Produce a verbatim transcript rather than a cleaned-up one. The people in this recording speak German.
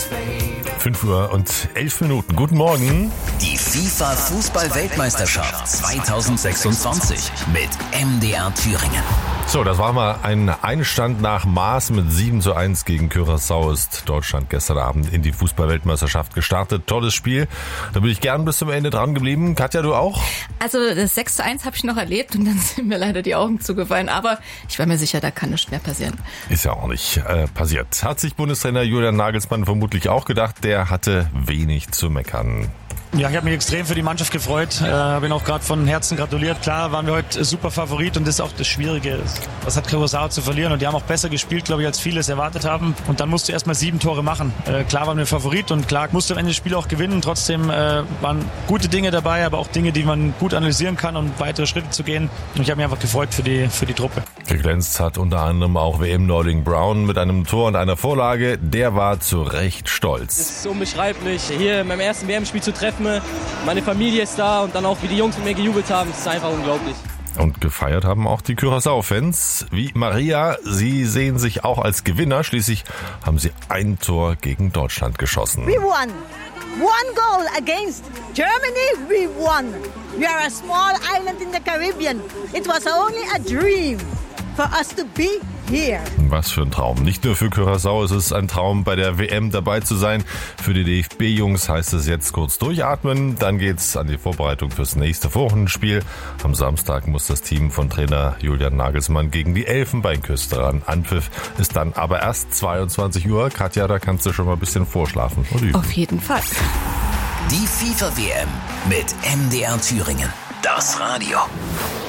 fünf Uhr und elf Minuten. Guten Morgen. Die FIFA-Fußball-Weltmeisterschaft zweitausendsechsundzwanzig mit M D R Thüringen. So, das war mal ein Einstand nach Maß. Mit sieben zu eins gegen Curaçao ist Deutschland gestern Abend in die Fußball-Weltmeisterschaft gestartet. Tolles Spiel. Da bin ich gern bis zum Ende dran geblieben. Katja, du auch? Also das sechs zu eins habe ich noch erlebt und dann sind mir leider die Augen zugefallen. Aber ich war mir sicher, da kann nichts mehr passieren. Ist ja auch nicht äh, passiert. Hat sich Bundestrainer Julian Nagelsmann vermutlich auch gedacht. Der hatte wenig zu meckern. Ja, ich habe mich extrem für die Mannschaft gefreut. Äh, habe ihn auch gerade von Herzen gratuliert. Klar waren wir heute super Favorit und das ist auch das Schwierige. Was hat Curaçao zu verlieren? Und die haben auch besser gespielt, glaube ich, als viele es erwartet haben. Und dann musst du erst mal sieben Tore machen. Äh, klar waren wir Favorit und klar musst du am Ende das Spiel auch gewinnen. Trotzdem äh, waren gute Dinge dabei, aber auch Dinge, die man gut analysieren kann, um weitere Schritte zu gehen. Und ich habe mich einfach gefreut für die, für die Truppe. Geglänzt hat unter anderem auch W M-Neuling Brown mit einem Tor und einer Vorlage. Der war zu Recht stolz. Es ist unbeschreiblich, hier in meinem ersten W M-Spiel zu treffen. Meine Familie ist da und dann auch, wie die Jungs mit mir gejubelt haben, das ist einfach unglaublich. Und gefeiert haben auch die Curaçao-Fans wie Maria. Sie sehen sich auch als Gewinner. Schließlich haben sie ein Tor gegen Deutschland geschossen. We won. One goal against Germany, we won. We are a small island in the Caribbean. It was only a dream for us to be here. Was für ein Traum. Nicht nur für Curaçao, es ist ein Traum, bei der W M dabei zu sein. Für die D F B-Jungs heißt es jetzt kurz durchatmen. Dann geht's an die Vorbereitung fürs nächste Wochenspiel. Am Samstag muss das Team von Trainer Julian Nagelsmann gegen die Elfenbeinküste ran. Anpfiff ist dann aber erst zweiundzwanzig Uhr. Katja, da kannst du schon mal ein bisschen vorschlafen. Oder? Auf jeden Fall. Die FIFA-W M mit M D R Thüringen. Das Radio.